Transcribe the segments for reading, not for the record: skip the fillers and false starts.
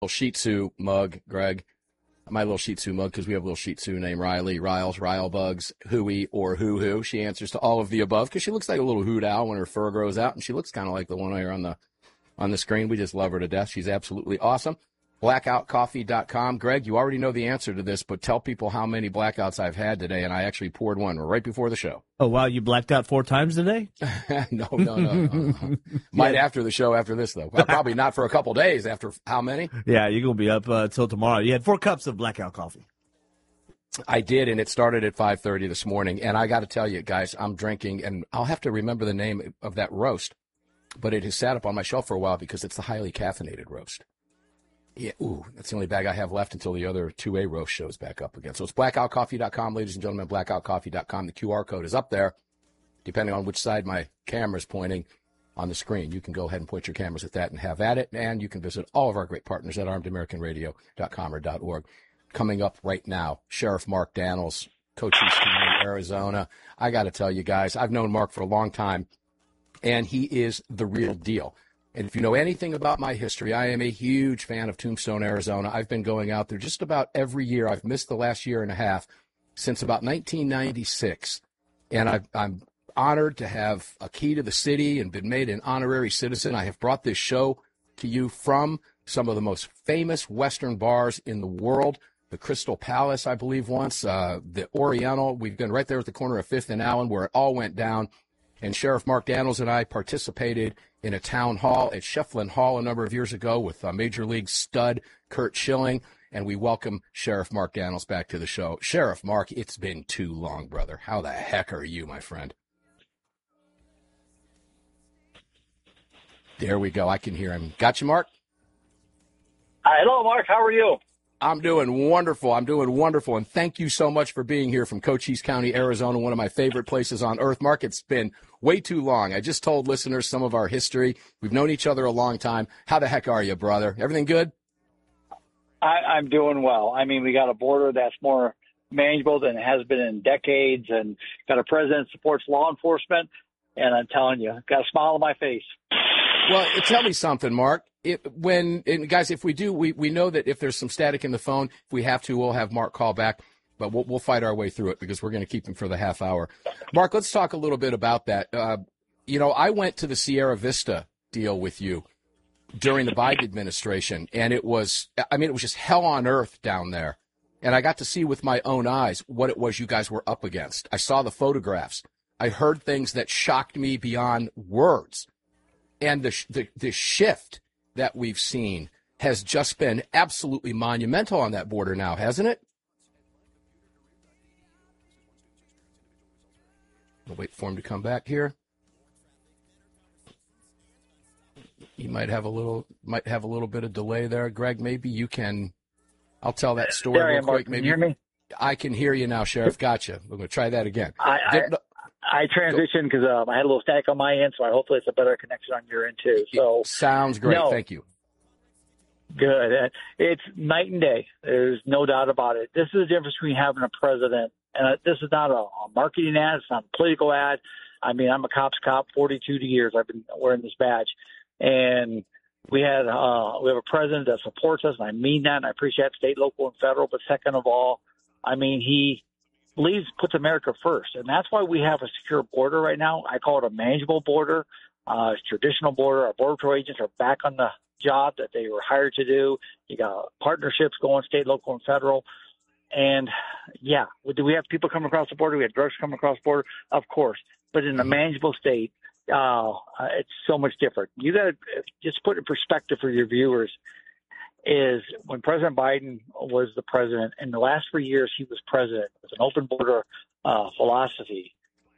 little Shih Tzu mug, Greg. My little Shih Tzu mug, because we have a little Shih Tzu named Riley, Riles, Ryle Bugs, Hooey, or Hoo-Hoo. She answers to all of the above because she looks like a little hoot owl when her fur grows out, and she looks kind of like the one here on the screen. We just love her to death. She's absolutely awesome. Blackoutcoffee.com. Greg, you already know the answer to this, but tell people how many blackouts I've had today, and I actually poured one right before the show. Oh, wow, you blacked out 4 times today? No. Might after the show after this, though. Well, probably not for a couple days after how many? Yeah, you're going to be up till tomorrow. You had 4 cups of blackout coffee. I did, and it started at 5:30 this morning, and I got to tell you, guys, I'm drinking, and I'll have to remember the name of that roast, but it has sat up on my shelf for a while because it's the highly caffeinated roast. Yeah, that's the only bag I have left until the other 2A roast shows back up again. So it's blackoutcoffee.com, ladies and gentlemen, blackoutcoffee.com. The QR code is up there, depending on which side my camera is pointing on the screen. You can go ahead and point your cameras at that and have at it, and you can visit all of our great partners at armedamericanradio.com or .org. Coming up right now, Sheriff Mark Daniels, Cochise County, Arizona. I got to tell you guys, I've known Mark for a long time, and he is the real deal. And if you know anything about my history, I am a huge fan of Tombstone, Arizona. I've been going out there just about every year. I've missed the last year and a half since about 1996. And I'm honored to have a key to the city and been made an honorary citizen. I have brought this show to you from some of the most famous Western bars in the world. The Crystal Palace, I believe, once. The Oriental. We've been right there at the corner of 5th and Allen where it all went down. And Sheriff Mark Daniels and I participated in a town hall at Shefflin Hall a number of years ago with Major League stud Curt Schilling, and we welcome Sheriff Mark Daniels back to the show. Sheriff Mark, it's been too long, brother. How the heck are you, my friend? There we go. I can hear him. Got you, Mark? Hello, Mark. How are you? I'm doing wonderful. And thank you so much for being here from Cochise County, Arizona, one of my favorite places on earth. Mark, it's been way too long. I just told listeners some of our history. We've known each other a long time. How the heck are you, brother? Everything good? I'm doing well. I mean, we got a border that's more manageable than it has been in decades, and got a president that supports law enforcement, and I'm telling you, got a smile on my face. Well, tell me something, Mark. Guys, if we do, we know that if there's some static in the phone, if we have to, we'll have Mark call back, but we'll fight our way through it because we're going to keep him for the half hour. Mark, let's talk a little bit about that. I went to the Sierra Vista deal with you during the Biden administration, and it was just hell on earth down there. And I got to see with my own eyes what it was you guys were up against. I saw the photographs. I heard things that shocked me beyond words. And the shift that we've seen has just been absolutely monumental on that border now, hasn't it? We'll wait for him to come back here. He might have a little bit of delay there. Greg, maybe you can. I'll tell that story real quick. Maybe can you hear me? I can hear you now, Sheriff. Gotcha. We're going to try that again. I transitioned because I had a little static on my end, so hopefully it's a better connection on your end too. So sounds great. Thank you. Good. It's night and day. There's no doubt about it. This is the difference between having a president, and this is not a marketing ad. It's not a political ad. I mean, I'm a cop's cop. 42 years I've been wearing this badge, and we have a president that supports us, and I mean that, and I appreciate state, local, and federal. But second of all, I mean, he puts America first, and that's why we have a secure border right now. I call it a manageable border. It's a traditional border. Our Border Patrol agents are back on the job that they were hired to do. You got partnerships going, state, local, and federal. And, yeah, do we have people coming across the border? We have drugs coming across the border? Of course. But in a manageable state, it's so much different. You got to just put it in perspective for your viewers. Is when President Biden was the president, in the last 3 years he was president with an open border philosophy.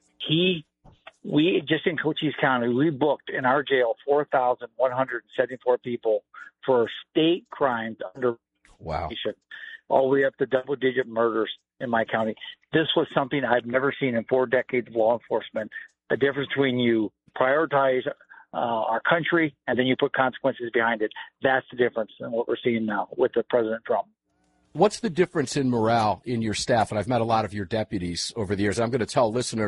We just in Cochise County, we booked in our jail 4,174 people for state crimes under all the way up to double-digit murders in my county. This was something I've never seen in 4 decades of law enforcement. The difference between you prioritize our country, and then you put consequences behind it. That's the difference in what we're seeing now with the President Trump. What's the difference in morale in your staff? And I've met a lot of your deputies over the years. I'm going to tell listeners,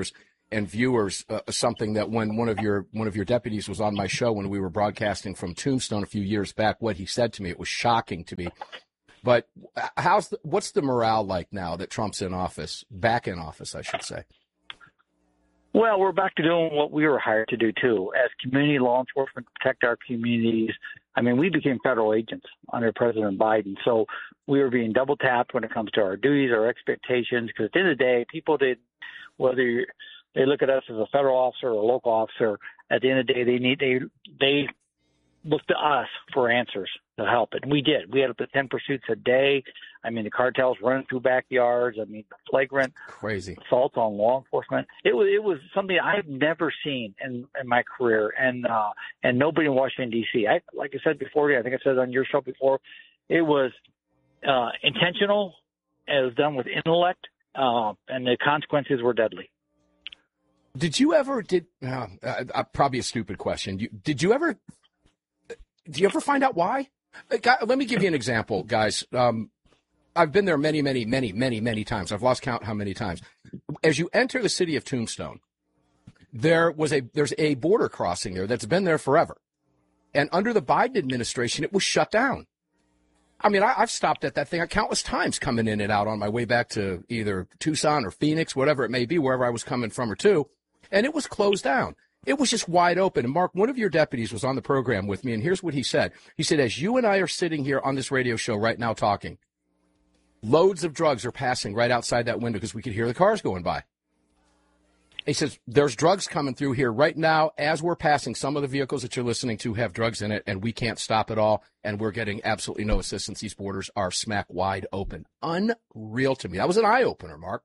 and viewers something that when one of your deputies was on my show when we were broadcasting from Tombstone a few years back, what he said to me, it was shocking to me. But what's the morale like now that Trump's in office, back in office, I should say? Well, we're back to doing what we were hired to do, too. As community law enforcement, protect our communities. I mean, we became federal agents under President Biden. So we were being double tapped when it comes to our duties, our expectations, because at the end of the day, people did, whether they look at us as a federal officer or a local officer, at the end of the day, they look to us for answers to help. And we did. We had up to 10 pursuits a day. I mean, the cartels running through backyards. I mean, flagrant crazy assaults on law enforcement. It was something I've never seen in my career, and nobody in Washington D.C. Like I said before, I think I said on your show before, it was intentional. It was done with intellect, and the consequences were deadly. Did you ever probably a stupid question. Do you ever find out why? Let me give you an example, guys. I've been there many, many, many, many, many times. I've lost count how many times. As you enter the city of Tombstone, there's a border crossing there that's been there forever. And under the Biden administration, it was shut down. I mean, I've stopped at that thing countless times coming in and out on my way back to either Tucson or Phoenix, whatever it may be, wherever I was coming from or to, and it was closed down. It was just wide open. And Mark, one of your deputies was on the program with me, and here's what he said. He said, as you and I are sitting here on this radio show right now talking, loads of drugs are passing right outside that window because we could hear the cars going by. He says, there's drugs coming through here right now as we're passing. Some of the vehicles that you're listening to have drugs in it, and we can't stop it all, and we're getting absolutely no assistance. These borders are smack wide open. Unreal to me. That was an eye-opener, Mark.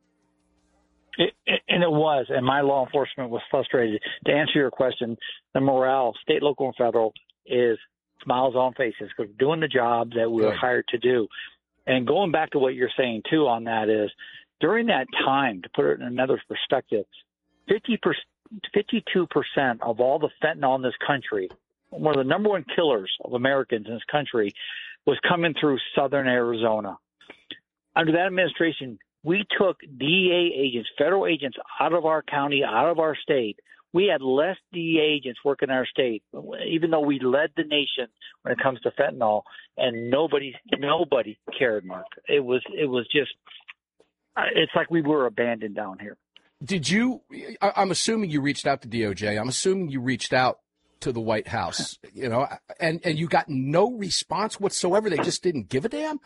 And it was, and my law enforcement was frustrated. To answer your question, the morale, state, local, and federal, is smiles on faces because we're doing the job that we were hired to do. And going back to what you're saying, too, on that is, during that time, to put it in another perspective, 52% of all the fentanyl in this country, one of the number one killers of Americans in this country, was coming through southern Arizona. Under that administration, we took DEA agents, federal agents, out of our county, out of our state. We had less DEA agents working in our state, even though we led the nation when it comes to fentanyl, and nobody cared, Mark. It was just, it's like we were abandoned down here. I'm assuming you reached out to DOJ. I'm assuming you reached out to the White House, and you got no response whatsoever. They just didn't give a damn?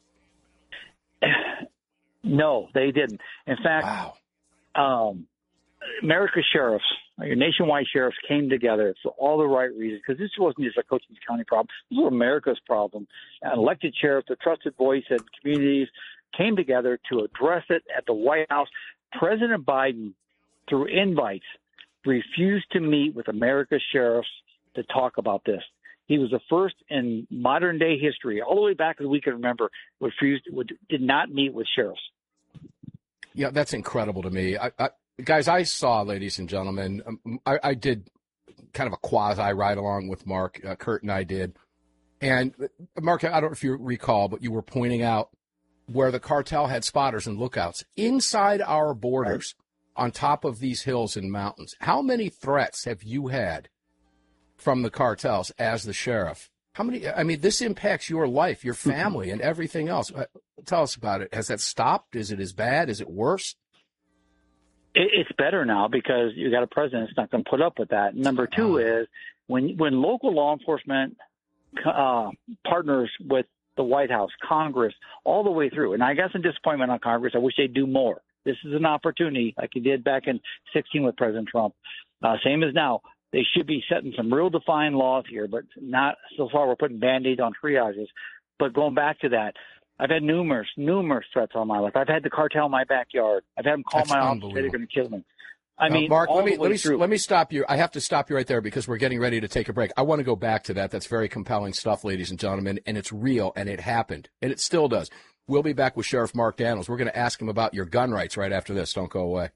No, they didn't. In fact, wow. America's sheriffs, your nationwide sheriffs, came together for all the right reasons, because this wasn't just a Cochise County problem. This was America's problem. An elected sheriff, the trusted voice in communities, came together to address it at the White House. President Biden, through invites, refused to meet with America's sheriffs to talk about this. He was the first in modern-day history, all the way back as we can remember, did not meet with sheriffs. Yeah, that's incredible to me. Guys, I saw, ladies and gentlemen, I did kind of a quasi-ride-along with Mark. Kurt and I did. And, Mark, I don't know if you recall, but you were pointing out where the cartel had spotters and lookouts inside our borders on top of these hills and mountains. How many threats have you had from the cartels as the sheriff? How many? I mean, this impacts your life, your family, and everything else. Tell us about it. Has that stopped? Is it as bad? Is it worse? It's better now because you got a president that's not going to put up with that. Number two is when local law enforcement partners with the White House, Congress, all the way through. And I got some disappointment on Congress. I wish they'd do more. This is an opportunity like you did back in 2016 with President Trump. Same as now. They should be setting some real defined laws here, but not so far. We're putting Band-Aid on triages. But going back to that, I've had numerous threats on my life. I've had the cartel in my backyard. I've had them call my office and say they're going to kill me. I mean, Mark, let me stop you. I have to stop you right there because we're getting ready to take a break. I want to go back to that. That's very compelling stuff, ladies and gentlemen, and it's real, and it happened, and it still does. We'll be back with Sheriff Mark Daniels. We're going to ask him about your gun rights right after this. Don't go away.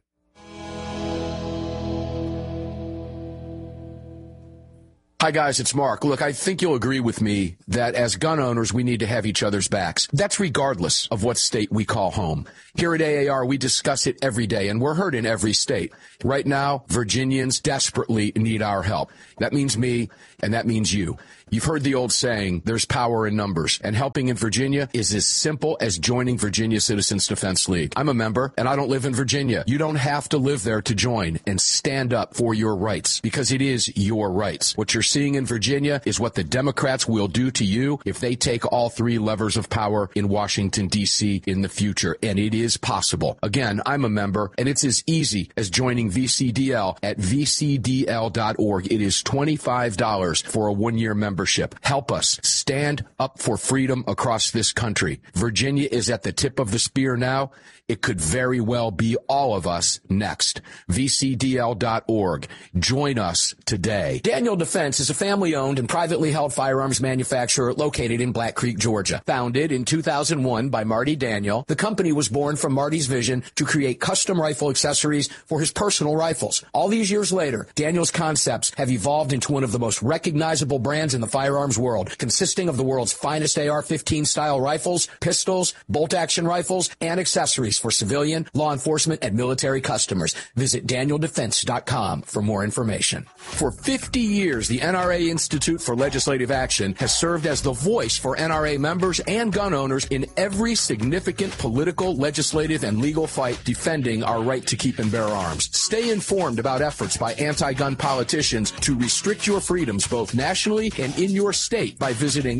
Hi, guys, it's Mark. Look, I think you'll agree with me that as gun owners, we need to have each other's backs. That's regardless of what state we call home. Here at AAR, we discuss it every day, and we're heard in every state. Right now, Virginians desperately need our help. That means me, and that means you. You've heard the old saying, there's power in numbers, and helping in Virginia is as simple as joining Virginia Citizens Defense League. I'm a member, and I don't live in Virginia. You don't have to live there to join and stand up for your rights, because it is your rights. What you're seeing in Virginia is what the Democrats will do to you if they take all three levers of power in Washington, D.C. in the future, and it is possible. Again, I'm a member, and it's as easy as joining VCDL at vcdl.org. It is $25 for a one-year membership. Help us stand up for freedom across this country. Virginia is at the tip of the spear now. It could very well be all of us next. VCDL.org. Join us today. Daniel Defense is a family-owned and privately held firearms manufacturer located in Black Creek, Georgia. Founded in 2001 by Marty Daniel, the company was born from Marty's vision to create custom rifle accessories for his personal rifles. All these years later, Daniel's concepts have evolved into one of the most recognizable brands in the firearms world, consisting of the world's finest AR-15 style rifles, pistols, bolt-action rifles, and accessories for civilian, law enforcement, and military customers. Visit DanielDefense.com for more information. For 50 years, the NRA Institute for Legislative Action has served as the voice for NRA members and gun owners in every significant political, legislative, and legal fight defending our right to keep and bear arms. Stay informed about efforts by anti-gun politicians to restrict your freedoms both nationally and in your state by visiting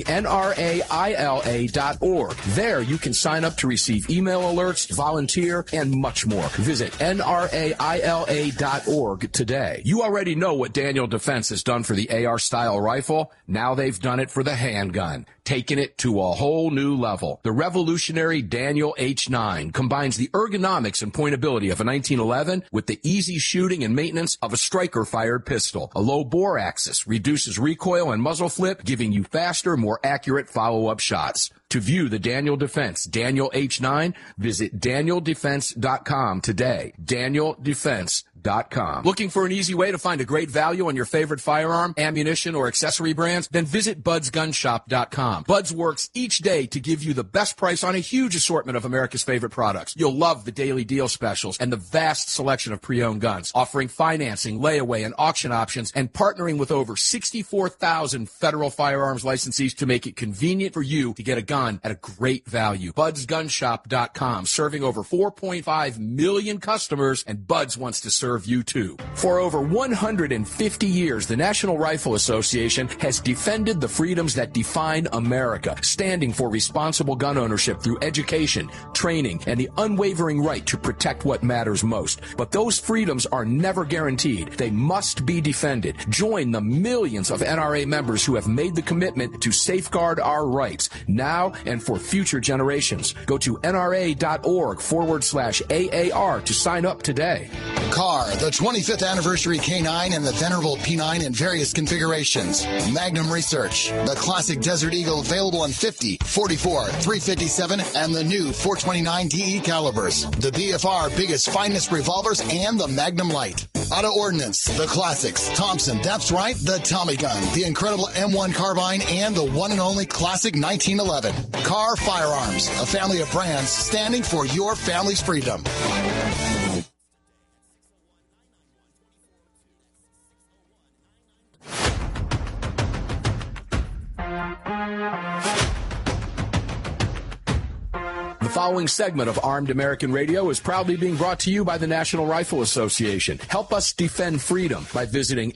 nraila.org. There you can sign up to receive email alerts, volunteer, and much more. Visit nraila.org today. You already know what Daniel Defense has done for the AR-style rifle. Now they've done it for the handgun, taking it to a whole new level. The revolutionary Daniel H9 combines the ergonomics and pointability of a 1911 with the easy shooting and maintenance of a striker-fired pistol. A low bore axis reduces recoil and muzzle flip, giving you faster, more accurate follow-up shots. To view the Daniel Defense Daniel H9, visit DanielDefense.com today. DanielDefense.com. Looking for an easy way to find a great value on your favorite firearm, ammunition, or accessory brands? Then visit BudsGunShop.com. Buds works each day to give you the best price on a huge assortment of America's favorite products. You'll love the daily deal specials and the vast selection of pre-owned guns, offering financing, layaway, and auction options, and partnering with over 64,000 federal firearms licensees to make it convenient for you to get a gun at a great value. BudsGunShop.com, serving over 4.5 million customers, and Buds wants to serve you too. For over 150 years, the National Rifle Association has defended the freedoms that define America, standing for responsible gun ownership through education, training, and the unwavering right to protect what matters most. But those freedoms are never guaranteed. They must be defended. Join the millions of NRA members who have made the commitment to safeguard our rights now and for future generations. Go to nra.org/AAR to sign up today. CAR, the 25th anniversary K9 and the venerable P9 in various configurations. Magnum Research, the classic Desert Eagle available in 50, 44, 357, and the new 429 DE calibers. The BFR biggest, finest revolvers and the Magnum Light. Auto Ordnance, the classics. Thompson, that's right, the Tommy gun, the incredible M1 carbine, and the one and only classic 1911. CAR Firearms, a family of brands standing for your family's freedom. The following segment of Armed American Radio is proudly being brought to you by the National Rifle Association. Help us defend freedom by visiting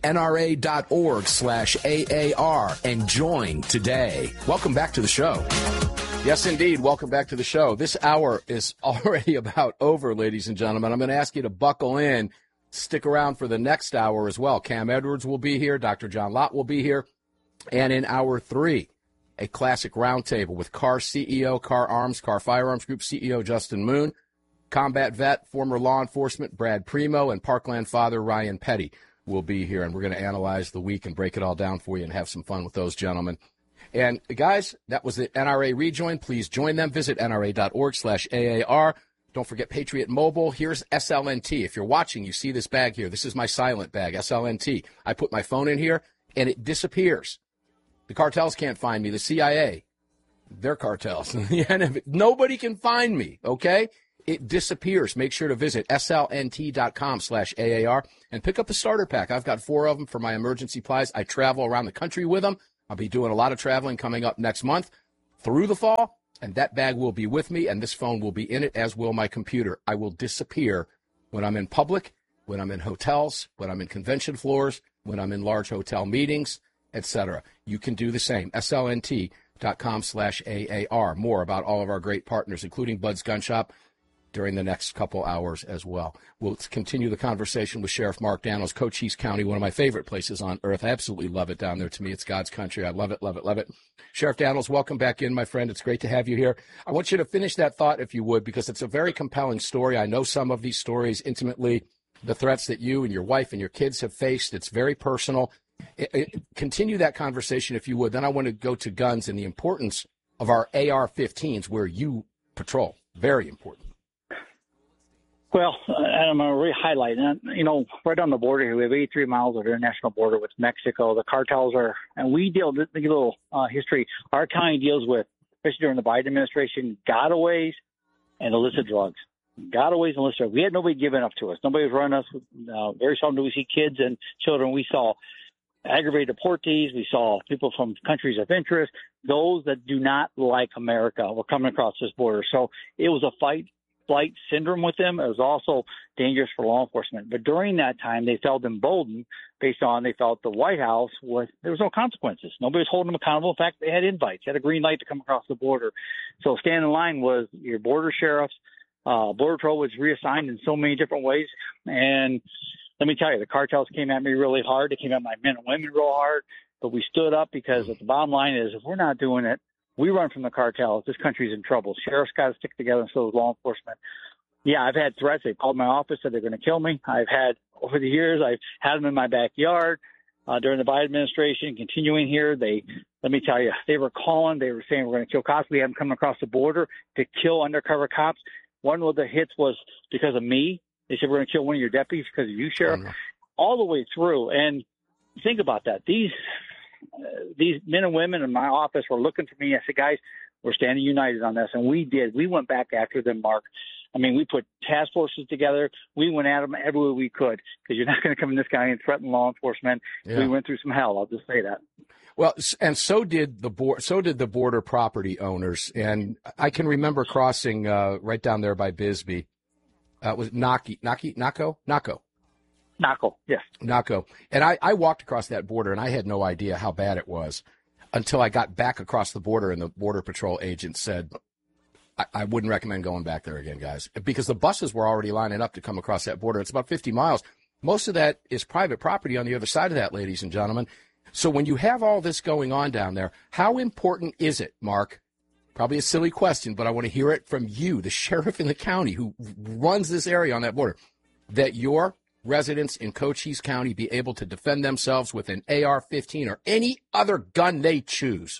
nra.org/AAR and join today. Welcome back to the show. Yes, indeed. Welcome back to the show. This hour is already about over, ladies and gentlemen. I'm going to ask you to buckle in, stick around for the next hour as well. Cam Edwards will be here. Dr. John Lott will be here. And in hour 3, a classic roundtable with CAR CEO, CAR Arms, CAR Firearms Group CEO Justin Moon, combat vet, former law enforcement Brad Primo, and Parkland father Ryan Petty will be here. And we're going to analyze the week and break it all down for you and have some fun with those gentlemen. And guys, that was the NRA Rejoin. Please join them. Visit nra.org/AAR. Don't forget Patriot Mobile. Here's SLNT. If you're watching, you see this bag here. This is my silent bag, SLNT. I put my phone in here, and it disappears. The cartels can't find me. The CIA, they're cartels. Nobody can find me, okay? It disappears. Make sure to visit slnt.com/AAR and pick up the starter pack. I've got 4 of them for my emergency supplies. I travel around the country with them. I'll be doing a lot of traveling coming up next month through the fall, and that bag will be with me, and this phone will be in it, as will my computer. I will disappear when I'm in public, when I'm in hotels, when I'm in convention floors, when I'm in large hotel meetings, etc. You can do the same. slnt.com/AAR. More about all of our great partners, including Bud's Gun Shop, during the next couple hours as well. We'll continue the conversation with Sheriff Mark Daniels, Cochise County, one of my favorite places on earth. I absolutely love it down there. To me, it's God's country. I love it, love it, love it. Sheriff Daniels, welcome back in, my friend. It's great to have you here. I want you to finish that thought, if you would, because it's a very compelling story. I know some of these stories intimately, the threats that you and your wife and your kids have faced. It's very personal. Continue that conversation, if you would. Then I want to go to guns and the importance of our AR-15s where you patrol. Very important. Well, and I'm going to really highlight that, right on the border here, we have 83 miles of international border with Mexico. The cartels and we deal, a little history, our county deals with, especially during the Biden administration, gotaways and illicit drugs. Gotaways and illicit drugs. We had nobody giving up to us. Nobody was running us. Very seldom do we see kids and children. We saw aggravated deportees. We saw people from countries of interest. Those that do not like America were coming across this border. So it was a flight syndrome with them. It was also dangerous for law enforcement. But during that time, they felt emboldened based on they felt the White House there was no consequences. Nobody was holding them accountable. In fact, they had invites. They had a green light to come across the border. So standing in line was your border sheriffs. Border Patrol was reassigned in so many different ways. And let me tell you, the cartels came at me really hard. They came at my men and women real hard. But we stood up because the bottom line is if we're not doing it, we run from the cartels. This country's in trouble. Sheriff's got to stick together, and so does law enforcement. Yeah, I've had threats. They called my office, said they're going to kill me. Over the years, I've had them in my backyard during the Biden administration. Continuing here, let me tell you, they were calling. They were saying we're going to kill cops. We have them coming across the border to kill undercover cops. One of the hits was because of me. They said we're going to kill one of your deputies because of you, Sheriff. All the way through. And think about that. These men and women in my office were looking for me. I said, guys, we're standing united on this. And we did. We went back after them, Mark. I mean, we put task forces together. We went at them everywhere we could because you're not going to come in this county and threaten law enforcement. Yeah. We went through some hell. I'll just say that. Well, and so did the border property owners. And I can remember crossing right down there by Bisbee. Was Naco? Yes. Naco. And I walked across that border, and I had no idea how bad it was until I got back across the border, and the Border Patrol agent said, I wouldn't recommend going back there again, guys, because the buses were already lining up to come across that border. It's about 50 miles. Most of that is private property on the other side of that, ladies and gentlemen. So when you have all this going on down there, how important is it, Mark? Probably a silly question, but I want to hear it from you, the sheriff in the county who runs this area on that border, that your residents in Cochise County be able to defend themselves with an AR-15 or any other gun they choose?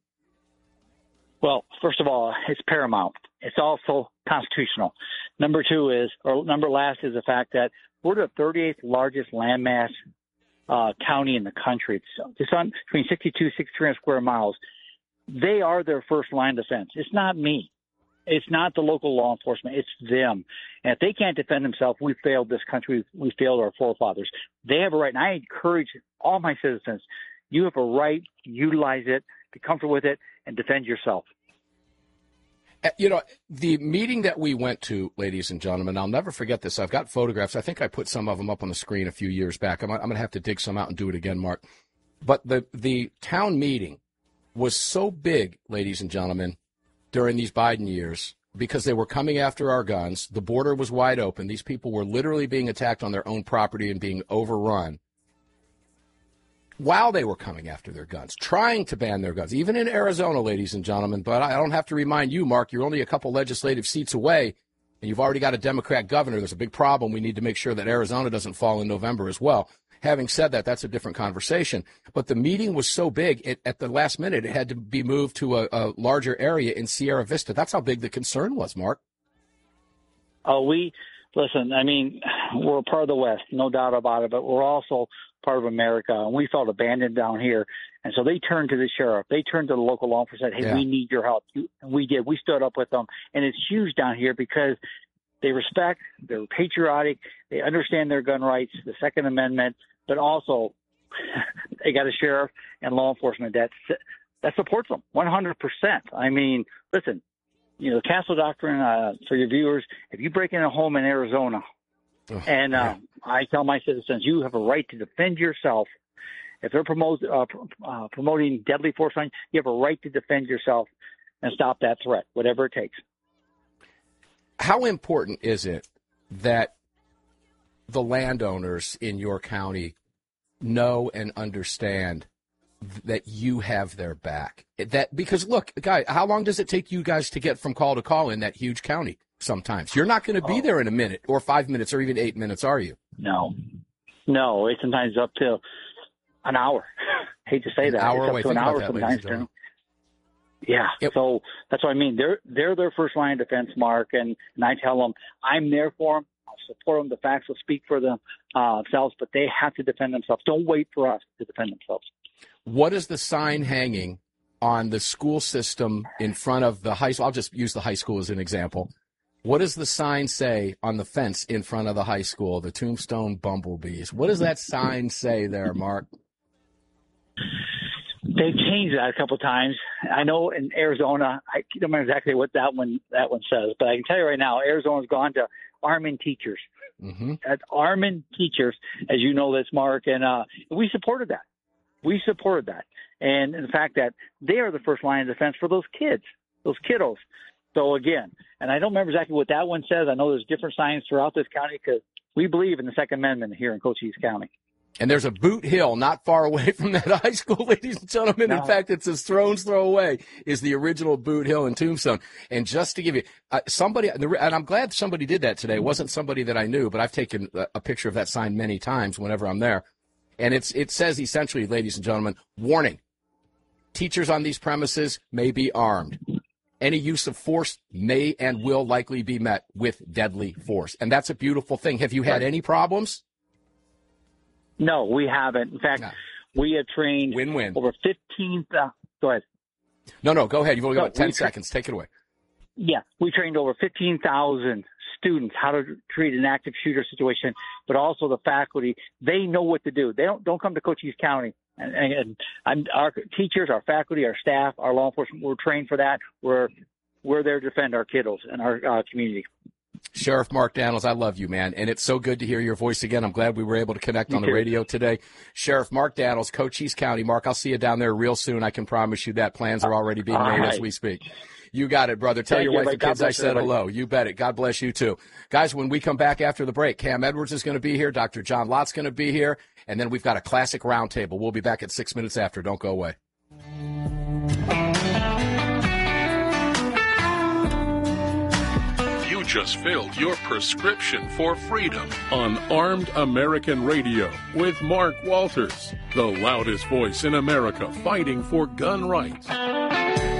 Well, first of all, it's paramount. It's also constitutional. Number last is the fact that we're the 38th largest landmass county in the country. It's on between 6,300 square miles. They are their first line of defense. It's not me. It's not the local law enforcement. It's them. And if they can't defend themselves, we failed this country. We failed our forefathers. They have a right. And I encourage all my citizens, you have a right, utilize it, be comfortable with it, and defend yourself. You know, the meeting that we went to, ladies and gentlemen, I'll never forget this. I've got photographs. I think I put some of them up on the screen a few years back. I'm going to have to dig some out and do it again, Mark. But the town meeting was so big, ladies and gentlemen, during these Biden years, because they were coming after our guns. The border was wide open. These people were literally being attacked on their own property and being overrun while they were coming after their guns, trying to ban their guns, even in Arizona, ladies and gentlemen. But I don't have to remind you, Mark, you're only a couple legislative seats away, and you've already got a Democrat governor. There's a big problem. We need to make sure that Arizona doesn't fall in November as well. Having said that, that's a different conversation. But the meeting was so big, at the last minute, it had to be moved to a larger area in Sierra Vista. That's how big the concern was, Mark. Listen, I mean, we're a part of the West, no doubt about it, but we're also part of America, and we felt abandoned down here. And so they turned to the sheriff. They turned to the local law enforcement and said, hey, we need your help. And we did. We stood up with them. And it's huge down here because they respect, they're patriotic, they understand their gun rights, the Second Amendment, but also they got a sheriff and law enforcement that supports them 100%. I mean, listen, the Castle Doctrine, for your viewers, if you break in a home in Arizona, I tell my citizens, you have a right to defend yourself. If they're promoting deadly force on you, you have a right to defend yourself and stop that threat, whatever it takes. How important is it that the landowners in your county know and understand that you have their back? Because, look, guy, how long does it take you guys to get from call to call in that huge county sometimes? You're not going to be there in a minute or 5 minutes or even 8 minutes, are you? No. It's sometimes up to an hour. Hate to say that. An hour it's away. Up to an hour sometimes. Yeah. Yep. So that's what I mean. They're their first line of defense, Mark, and I tell them I'm there for them. I'll support them. The facts will speak for themselves, but they have to defend themselves. Don't wait for us to defend themselves. What is the sign hanging on the school system in front of the high school? I'll just use the high school as an example. What does the sign say on the fence in front of the high school, the Tombstone Bumblebees? What does that sign say there, Mark? They've changed that a couple of times. I know in Arizona, I don't remember exactly what that one says, but I can tell you right now, Arizona's gone to arming teachers. Mm-hmm. That's arming teachers, as you know this, Mark, and we supported that. We supported that. And the fact that they are the first line of defense for those kids, those kiddos. So, again, and I don't remember exactly what that one says. I know there's different signs throughout this county because we believe in the Second Amendment here in Cochise County. And there's a Boot Hill not far away from that high school, ladies and gentlemen. No. In fact, it's a throne's throw away is the original Boot Hill in Tombstone. And just to give you somebody, and I'm glad somebody did that today. It wasn't somebody that I knew, but I've taken a picture of that sign many times whenever I'm there. And it says essentially, ladies and gentlemen, warning, teachers on these premises may be armed. Any use of force may and will likely be met with deadly force. And that's a beautiful thing. Have you had any problems? No, we haven't. In fact, we have trained over 15,000. Go ahead. No, go ahead. You've only got 10 seconds. Take it away. Yeah, we trained over 15,000 students how to treat an active shooter situation, but also the faculty. They know what to do. They don't come to Cochise County. And our teachers, our faculty, our staff, our law enforcement, we're trained for that. We're there to defend our kiddos and our community. Sheriff Mark Daniels, I love you, man, and it's so good to hear your voice again. I'm glad we were able to connect on the radio today. Sheriff Mark Daniels, Cochise County. Mark, I'll see you down there real soon. I can promise you that. Plans are already being made as we speak. You got it, brother. Tell your wife and kids I said hello. You bet it. God bless you, too. Guys, when we come back after the break, Cam Edwards is going to be here. Dr. John Lott's going to be here. And then we've got a classic roundtable. We'll be back at 6 minutes after. Don't go away. You just filled your prescription for freedom on Armed American Radio with Mark Walters, the loudest voice in America fighting for gun rights.